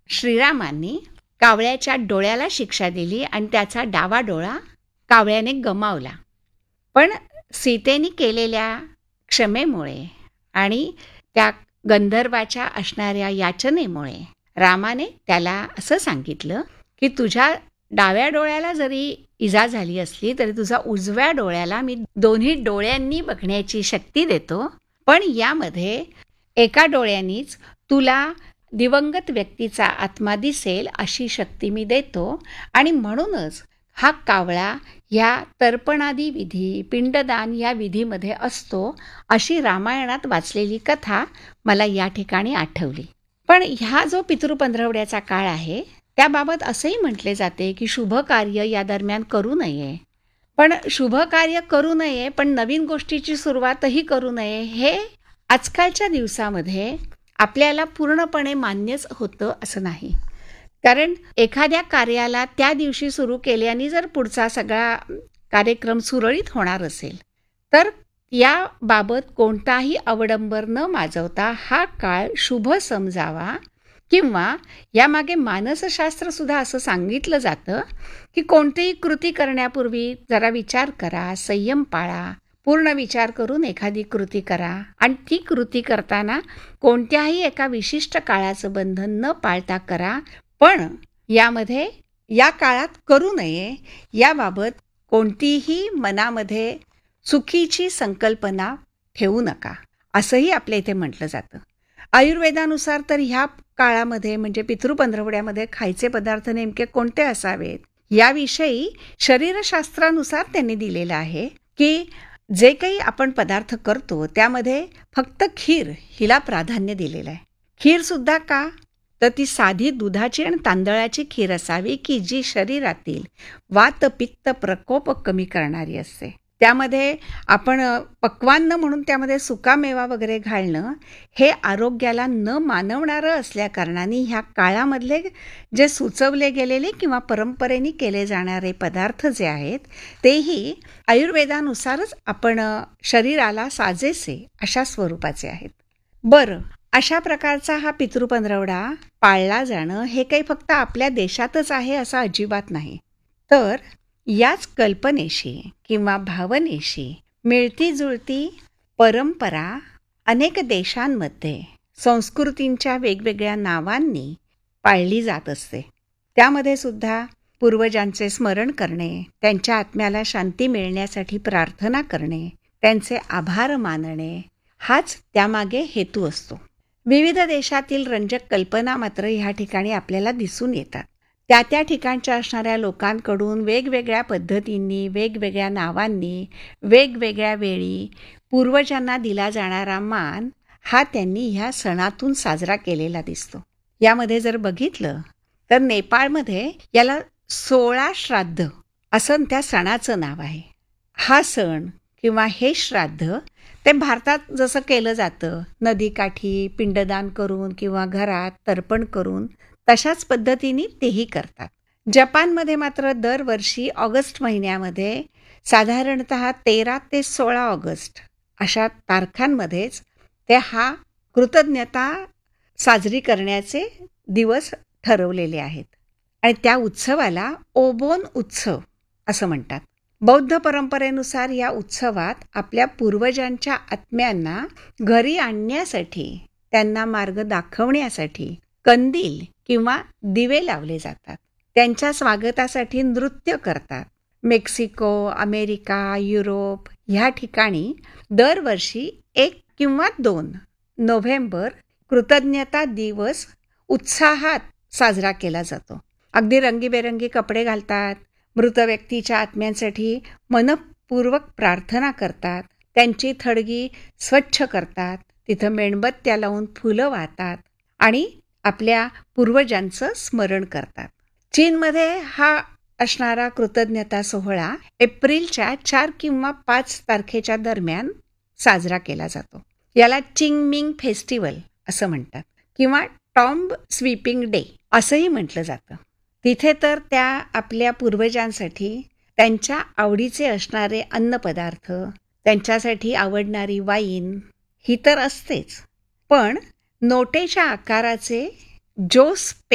श्रीरामांनी कावळ्याच्या डोळ्याला शिक्षा दिली आणि त्याचा डावा डोळा कावळ्याने गमावला. पण सीतेने केलेल्या क्षमेमुळे आणि त्या गंधर्वाच्या असणाऱ्या याचनेमुळे रामाने त्याला असं सांगितलं की तुझ्या डाव्या डोळ्याला जरी इजा झाली असली तरी तुझा उजव्या डोळ्याला मी दोन्ही डोळ्यांनी बघण्याची शक्ती देतो, पण यामध्ये एका डोळ्यांनीच तुला दिवंगत व्यक्तीचा आत्मा दिसेल अशी शक्ती मी देतो. आणि म्हणूनच हा कावळा ह्या तर्पणादी विधी, पिंडदान या विधीमध्ये असतो, अशी रामायणात वाचलेली कथा मला या ठिकाणी आठवली. पण ह्या जो पितृपंधरवड्याचा काळ आहे त्याबाबत असंही म्हटले जाते की शुभ कार्य या दरम्यान करू नये. पण शुभ कार्य करू नये पण नवीन गोष्टीची सुरुवातही करू नये हे आजकालच्या दिवसामध्ये आपल्याला पूर्णपणे मान्यच होतं असं नाही. कारण एखाद्या कार्याला त्या दिवशी सुरू केल्याने जर पुढचा सगळा कार्यक्रम सुरळीत होणार असेल तर याबाबत कोणताही अवडंबर न माजवता हा काळ शुभ समजावा. किंवा यामागे मानसशास्त्रसुद्धा असं सांगितलं जातं की कोणतीही कृती करण्यापूर्वी जरा विचार करा, संयम पाळा, पूर्ण विचार करून एखादी कृती करा आणि ती कृती करताना कोणत्याही एका विशिष्ट काळाचं बंधन न पाळता करा. पण यामध्ये या काळात करू नये याबाबत कोणतीही मनामध्ये चुकीची संकल्पना ठेवू नका असंही आपल्या इथे म्हटलं जातं. आयुर्वेदानुसार तर ह्या काळामध्ये म्हणजे पितृपंधरवड्यामध्ये खायचे पदार्थ नेमके कोणते असावेत याविषयी शरीरशास्त्रानुसार त्यांनी दिलेलं आहे की जे काही आपण पदार्थ करतो त्यामध्ये फक्त खीर हिला प्राधान्य दिलेलं आहे. खीरसुद्धा का तर ती साधी दुधाची आणि तांदळाची खीर असावी की जी शरीरातील वात पित्त प्रकोप कमी करणारी असते. त्यामध्ये आपण पक्वान्न म्हणून त्यामध्ये सुकामेवा वगैरे घालणं हे आरोग्याला न मानवणारं असल्याकारणाने ह्या काळामधले जे सुचवले गेलेले किंवा परंपरेने केले जाणारे पदार्थ जे आहेत तेही आयुर्वेदानुसारच आपण शरीराला साजेसे अशा स्वरूपाचे आहेत. बरं, अशा प्रकारचा हा पितृपंधरवडा पाळला जाणं हे काही फक्त आपल्या देशातच आहे असं अजिबात नाही, तर याच कल्पनेशी किंवा भावनेशी मिळती जुळती परंपरा अनेक देशांमध्ये संस्कृतींच्या वेगवेगळ्या नावांनी पाळली जात असते. त्यामध्ये सुद्धा पूर्वजांचे स्मरण करणे, त्यांच्या आत्म्याला शांती मिळण्यासाठी प्रार्थना करणे, त्यांचे आभार मानणे हाच त्यामागे हेतू असतो. विविध देशातील रंजक कल्पना मात्र ह्या ठिकाणी आपल्याला दिसून येतात. त्या त्या ठिकाणच्या असणाऱ्या लोकांकडून वेगवेगळ्या पद्धतींनी, वेगवेगळ्या नावांनी, वेगवेगळ्या वेळी पूर्वजांना दिला जाणारा मान हा त्यांनी ह्या सणातून साजरा केलेला दिसतो. यामध्ये जर बघितलं तर नेपाळमध्ये याला 16 श्राद्ध असं त्या सणाचं नाव आहे. हा सण किंवा हे श्राद्ध ते भारतात जसं केलं जातं नदीकाठी पिंडदान करून किंवा घरात तर्पण करून तशाच पद्धतीने तेही करतात. जपानमध्ये मात्र दरवर्षी ऑगस्ट महिन्यामध्ये साधारणत 13 ते 16 ऑगस्ट अशा तारखांमध्येच ते हा कृतज्ञता साजरी करण्याचे दिवस ठरवलेले आहेत आणि त्या उत्सवाला ओबोन उत्सव असं म्हणतात. बौद्ध परंपरेनुसार या उत्सवात आपल्या पूर्वजांच्या आत्म्यांना घरी आणण्यासाठी, त्यांना मार्ग दाखवण्यासाठी कंदील किंवा दिवे लावले जातात. त्यांच्या स्वागतासाठी नृत्य करतात. मेक्सिको, अमेरिका, युरोप ह्या ठिकाणी दरवर्षी 1 किंवा 2 नोव्हेंबर कृतज्ञता दिवस उत्साहात साजरा केला जातो. अगदी रंगीबेरंगी कपडे घालतात, मृत व्यक्तीच्या आत्म्यांसाठी मनपूर्वक प्रार्थना करतात, त्यांची थडगी स्वच्छ करतात, तिथं मेणबत्त्या लावून फुलं वाहतात आणि आपल्या पूर्वजांचं स्मरण करतात. चीनमध्ये हा असणारा कृतज्ञता सोहळा एप्रिलच्या 4 किंवा 5 तारखेच्या दरम्यान साजरा केला जातो. याला चिंगमिंग फेस्टिवल असं म्हणतात किंवा टॉम्ब स्वीपिंग डे असंही म्हटलं जातं. तिथे तर त्या आपल्या पूर्वजांसाठी त्यांच्या आवडीचे असणारे अन्नपदार्थ, त्यांच्यासाठी आवडणारी वाईन ही तर असतेच, पण नोटेच्या आकाराचे जोस